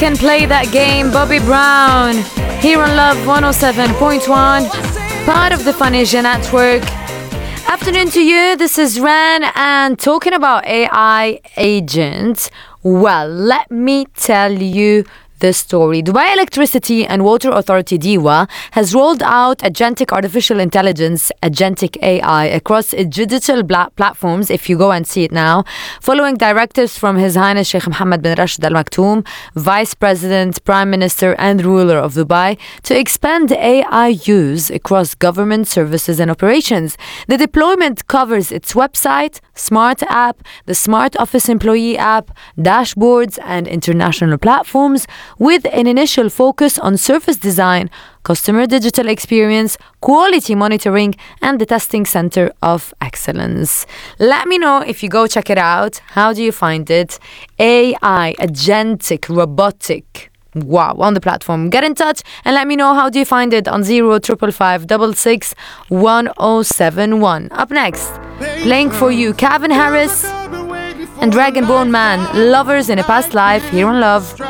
Can play that game. Bobby Brown here on Love 107.1, part of the Fun Asia Network. Afternoon to you, this is Ren, and talking about AI agents, well, let me tell you the story. Dubai Electricity and Water Authority DEWA has rolled out Agentic Artificial Intelligence, Agentic AI, across its digital platforms, if you go and see it now, following directives from His Highness Sheikh Mohammed bin Rashid Al Maktoum, Vice President, Prime Minister and ruler of Dubai, to expand AI use across government services and operations. The deployment covers its website, smart app, the Smart Office Employee app, dashboards and international platforms, with an initial focus on surface design, customer digital experience, quality monitoring, and the testing center of excellence. Let me know if you go check it out. How do you find it? AI, agentic, robotic. Wow, on the platform. Get in touch and let me know how do you find it on 0555 1071. Up next, playing for you, Calvin Harris and Dragon Bone Man, Lovers in a Past Life, here on Love